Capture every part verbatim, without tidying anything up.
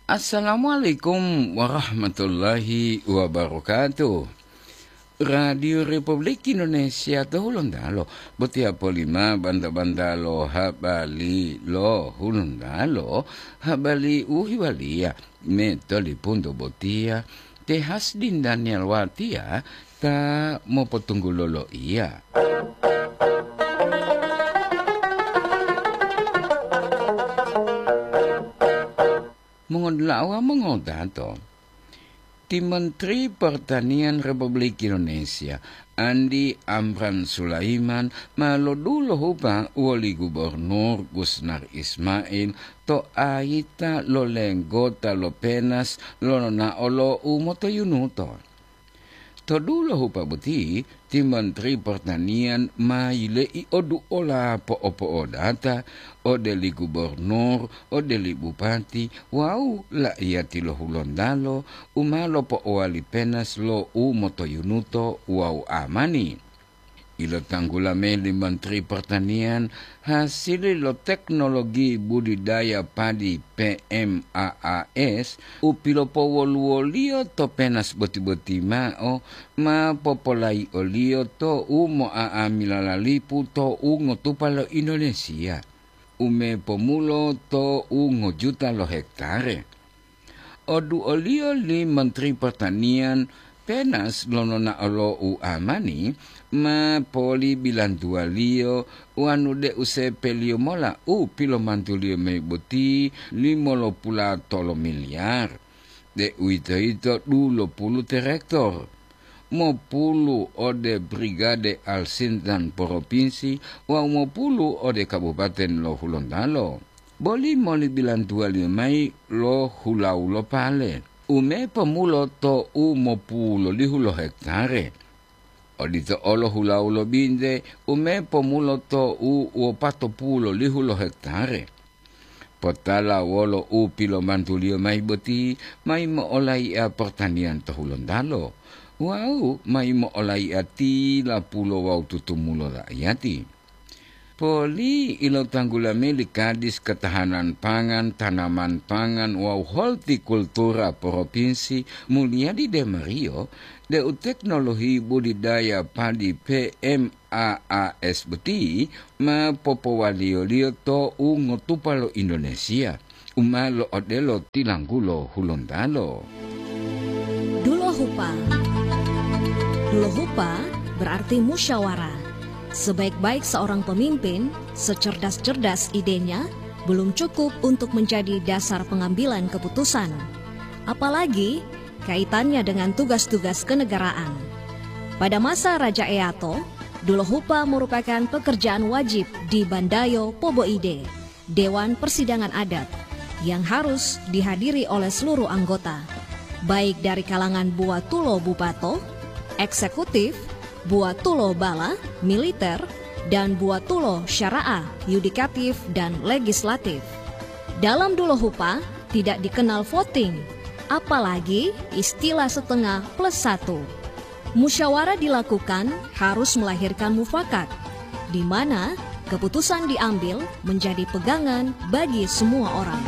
Assalamualaikum warahmatullahi wabarakatuh. Radio Republik Indonesia to hulundalo. Betia polima banda-banda lo habali lo hulundalo. Habali uhiwalia. Metoli punto botia. Tehas din Daniel Watia. Ta mo potunggu lolo iya. Mengodlawa mengodato. Di Menteri Pertanian Republik Indonesia, Andi Amran Sulaiman, malodulo hupa wali Gubernur Gusnar Ismail, to aita lo lenggota lo penas lo na olo umoto yunuto. To dulo hupa buti, ti Menteri Pertanian maile i odu ola po opo odata, odeli gubernur, odeli bupati, wau la ia ti lo hulondalo, umalo po oali penas lo umoto yunuto, wau amani. Ilo tanggulame li Menteri Pertanian hasil lo teknologi budidaya padi P M A A S upilo po woluolio to penas boti-boti mao ma popolai olio to umo a milalalipu to ungo tupalo Indonesia. Ume pomulo to ungo juta lo hektare. Odu olio li Menteri Pertanian penas lono na olo u amani ma poli bilantua lio uanu de use pelio mola u pilo mantulio me boti limolo pula tolo miliar de uito ito dulo pulu terektor mo pulu ode brigade al sintan provinsi wa mo pulu ode kabupaten lo hulondalo boli moli bilantua lio mai lo hulau lo pale ume pamulo to umo pulo lihulo hektare. Odito olo hula ulo binde, ume pamulo to u uopato pulo lihulo hektare. Potala wolo u pilo mantulio mai boti, mai mo olai a pertanian to hulondalo. Wau, mai mo olai a tila pulo wau tutumulo da ayati. Poli ilo tanggulame li Kadis Ketahanan Pangan, Tanaman Pangan, wau hortikultura provinsi Mulyadi de Mario, de teknologi budidaya padi P M A A S beti, ma popowalio-lio to ungo tupalo Indonesia, umalo odelo tilanggulo hulondalo. Dulo Hupa. Dulo Hupa berarti musyawarah. Sebaik-baik seorang pemimpin, secerdas-cerdas idenya, belum cukup untuk menjadi dasar pengambilan keputusan. Apalagi kaitannya dengan tugas-tugas kenegaraan. Pada masa Raja Eato, Dulo Hupa merupakan pekerjaan wajib di Bandayo Poboide, Dewan Persidangan Adat, yang harus dihadiri oleh seluruh anggota, baik dari kalangan Bua Tulo Bupato, eksekutif, Bua Tulo Bala, militer, dan Bua Tulo Syara'a, yudikatif dan legislatif. Dalam Dulo Hupa tidak dikenal voting, apalagi istilah setengah plus satu. Musyawarah dilakukan harus melahirkan mufakat, di mana keputusan diambil menjadi pegangan bagi semua orang.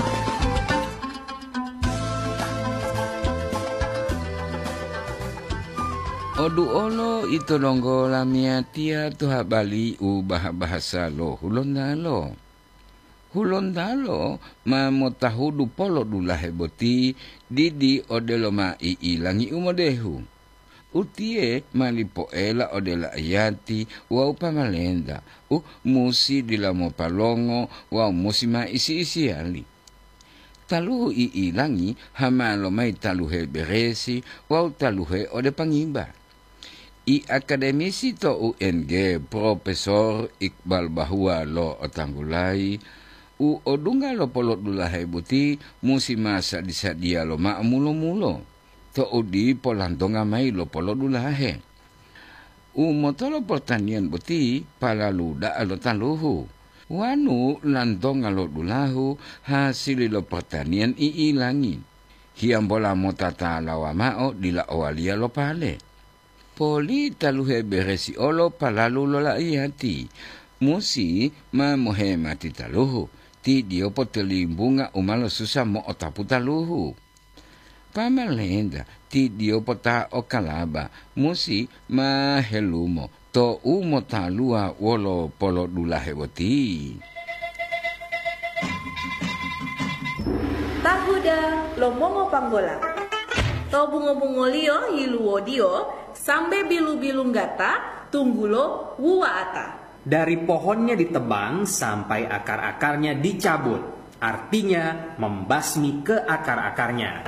Odu olo itu nonggo lamia tia tuha bali ubah bahasa lo hulondalo. Hulondalo ma motahudu polo dula heboti didi odelo ma iilangi umodehu. Utie malipo ela odela ayati wau pamalenda u musi dilamo palongo wau musi ma isi-isi ali. Taluhu iilangi hamalo mai taluhe beresi wau taluhe ode pangimba. I akademisi to U N G Profesor Iqbal Bahua lo otanggulai u odunga lo polot dulahe buti musi masa disadia lo ma mulo-mulo to udi polantonga mai lo polot dulahe u motolo pertanian buti palaluda alo taluhu wanu lantonga lo dulahu hasil lo pertanian iilangi hiam bola motata lawa mao dila owalia lo pale poli taluhe beresi olo palalu lo la iati musi ma mohemati taluhu ti dio potelimbunga umalo susah mo otaputa luhu. Pamalenda ti dio pota okalaba musi mahelumo to umo talua wolo polo dula heboti. Tahuda lomongo panggola. To bungo-bungo lio hiluo dio sambe bilu-bilu gata tunggulo wuwaata. Dari pohonnya ditebang sampai akar-akarnya dicabut. Artinya membasmi ke akar-akarnya.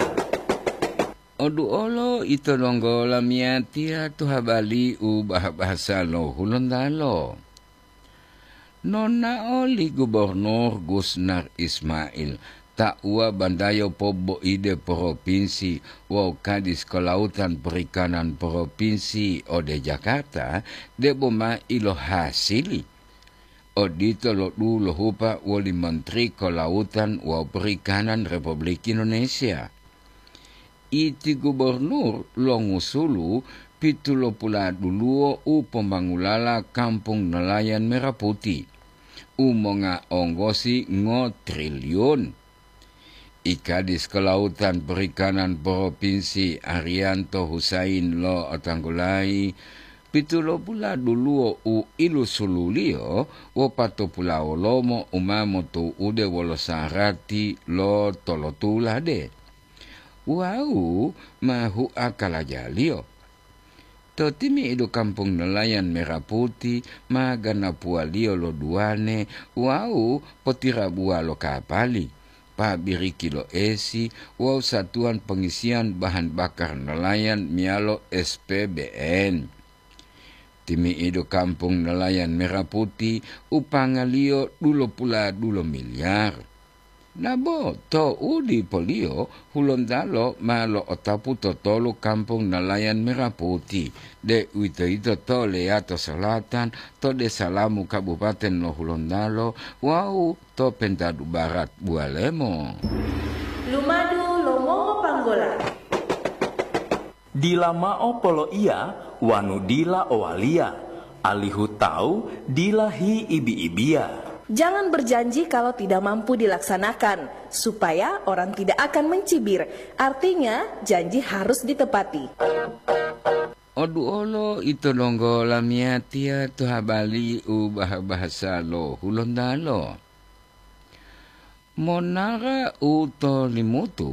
Odu olo ito nonggo lamiatia tu habali u bahasa lo hulondalo. Nona oli gubernur Gusnar Ismail tak ua bandayo pobo ide provinsi wa kadis kelautan perikanan provinsi ode Jakarta de boma ilo hasili. Odito lo dulu hupa wali menteri kelautan wa perikanan Republik Indonesia. Iti gubernur Longusulu pitulo pula duluo u pembangulala kampung nelayan Merah Putih. Umonga onggosi ngo triliun. Ikadis kelautan perikanan provinsi Arianto Husain lo otanggulai. Pitulo pula duluo u ilu sululio wo pato pula olomo umamo tu ude wolo sarati lo tolotula de. Wau mahu akala jalio. Totimi idu kampung nelayan Merah Putih magana pualio lo duane wau potira bua lo kapali. Pa biriki lo esi wau satuan pengisian bahan bakar nelayan mialo S P B N. Timi idu kampung nelayan Merah Putih upangalio dulo pula dulo miliar. Nabo to udi polio hulondalo malo otapu totolo kampung nelayan Merah Putih de wito ito to leato selatan to de Salamu Kabupaten lo Hulondalo wau to Pentadu Barat Bualemo. Lumadu lomongo panggola. Dila mao polo ia wanu dila owalia alihu tau dila hi ibi-ibia. Jangan berjanji kalau tidak mampu dilaksanakan, supaya orang tidak akan mencibir. Artinya, janji harus ditepati. Odu olo ito nonggo lamiatia tu habali u bahasa lo hulondalo. Monara u to limutu